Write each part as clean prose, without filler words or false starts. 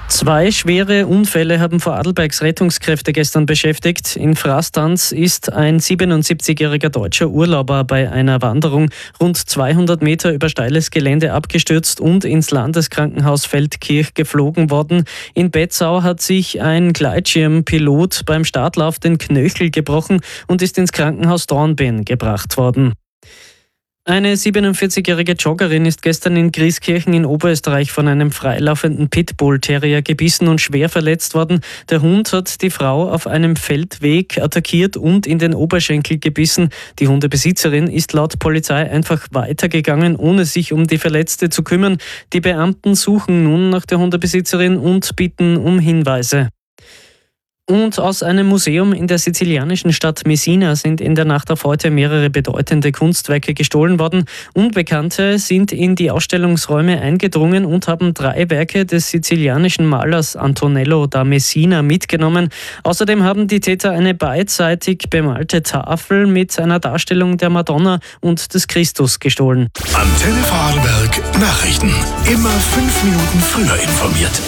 2 schwere Unfälle haben Vorarlbergs Rettungskräfte gestern beschäftigt. In Frastanz ist ein 77-jähriger deutscher Urlauber bei einer Wanderung rund 200 Meter über steiles Gelände abgestürzt und ins Landeskrankenhaus Feldkirch geflogen worden. In Betzau hat sich ein Gleitschirmpilot beim Startlauf den Knöchel gebrochen und ist ins Krankenhaus Dornbirn gebracht worden. Eine 47-jährige Joggerin ist gestern in Grieskirchen in Oberösterreich von einem freilaufenden Pitbull-Terrier gebissen und schwer verletzt worden. Der Hund hat die Frau auf einem Feldweg attackiert und in den Oberschenkel gebissen. Die Hundebesitzerin ist laut Polizei einfach weitergegangen, ohne sich um die Verletzte zu kümmern. Die Beamten suchen nun nach der Hundebesitzerin und bitten um Hinweise. Und aus einem Museum in der sizilianischen Stadt Messina sind in der Nacht auf heute mehrere bedeutende Kunstwerke gestohlen worden. Unbekannte sind in die Ausstellungsräume eingedrungen und haben 3 Werke des sizilianischen Malers Antonello da Messina mitgenommen. Außerdem haben die Täter eine beidseitig bemalte Tafel mit einer Darstellung der Madonna und des Christus gestohlen. Antenne Vorarlberg Nachrichten. Immer 5 Minuten früher informiert.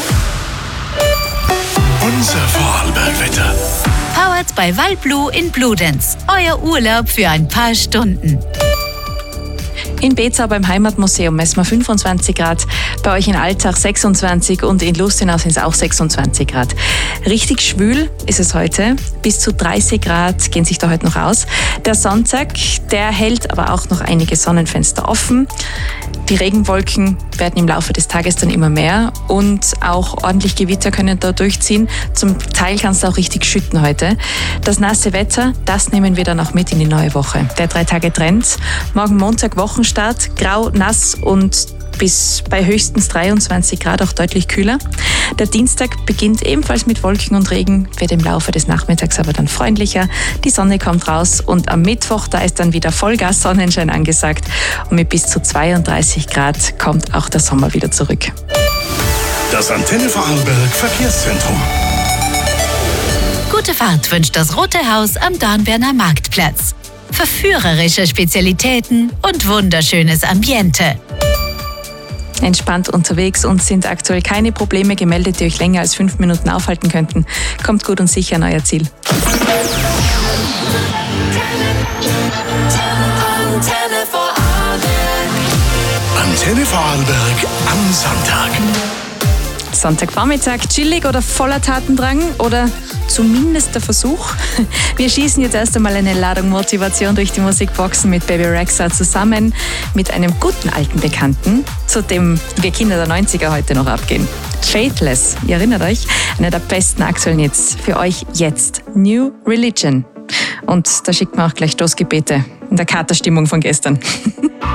Unser Vorarlberg-Wetter. Powered by Waldblue in Bludenz. Euer Urlaub für ein paar Stunden. In Betzau beim Heimatmuseum messen wir 25 Grad, bei euch in Altach 26 und in Lustenau sind es auch 26 Grad. Richtig schwül ist es heute, bis zu 30 Grad gehen sich da heute noch aus. Der Sonntag, der hält aber auch noch einige Sonnenfenster offen. Die Regenwolken werden im Laufe des Tages dann immer mehr und auch ordentlich Gewitter können da durchziehen. Zum Teil kann es auch richtig schütten heute. Das nasse Wetter, das nehmen wir dann auch mit in die neue Woche. Der 3-Tage-Trend, morgen Montag Wochenstart, grau, nass und bis bei höchstens 23 Grad auch deutlich kühler. Der Dienstag beginnt ebenfalls mit Wolken und Regen, wird im Laufe des Nachmittags aber dann freundlicher. Die Sonne kommt raus und am Mittwoch, da ist dann wieder Vollgas Sonnenschein angesagt und mit bis zu 32 Grad kommt auch der Sommer wieder zurück. Das Antenne Vorarlberg Verkehrszentrum. Gute Fahrt wünscht das Rote Haus am Dornbirner Marktplatz. Verführerische Spezialitäten und wunderschönes Ambiente. Entspannt unterwegs und sind aktuell keine Probleme gemeldet, die euch länger als 5 Minuten aufhalten könnten. Kommt gut und sicher an euer Ziel. Antenne Vorarlberg am Sonntag. Sonntagvormittag, chillig oder voller Tatendrang oder zumindest der Versuch. Wir schießen jetzt erst einmal eine Ladung Motivation durch die Musikboxen mit Baby Rexha zusammen mit einem guten alten Bekannten, zu dem wir Kinder der 90er heute noch abgehen. Faithless, ihr erinnert euch? Einer der besten aktuellen Hits für euch jetzt. New Religion. Und da schickt man auch gleich Stoßgebete in der Katerstimmung von gestern.